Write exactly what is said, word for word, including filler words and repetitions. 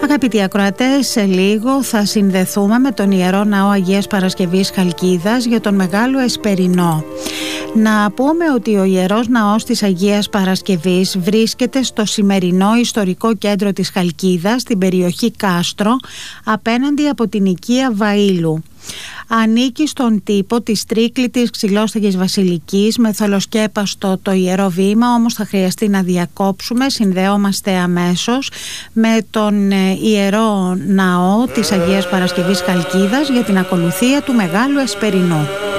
Αγαπητοί ακροατές, σε λίγο θα συνδεθούμε με τον Ιερό Ναό Αγίας Παρασκευής Χαλκίδας για τον Μεγάλο Εσπερινό. Να πούμε ότι ο Ιερός Ναός της Αγίας Παρασκευής βρίσκεται στο σημερινό ιστορικό κέντρο της Χαλκίδας, στην περιοχή Κάστρο, απέναντι από την οικία Βαΐλου. Ανήκει στον τύπο της τρίκλητης ξυλόστεγης βασιλικής με θολοσκέπαστο το ιερό βήμα, όμως θα χρειαστεί να διακόψουμε. Συνδεόμαστε αμέσως με τον Ιερό Ναό της Αγίας Παρασκευής Χαλκίδας για την ακολουθία του Μεγάλου Εσπερινού.